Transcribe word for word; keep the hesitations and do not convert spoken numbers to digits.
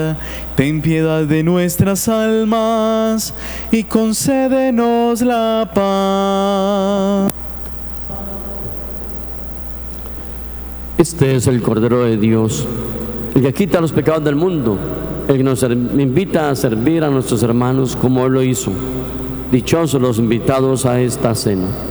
ten piedad de nuestras almas y concédenos la paz. Este es el Cordero de Dios, el que quita los pecados del mundo, el que nos invita a servir a nuestros hermanos como Él lo hizo. Dichosos los invitados a esta cena.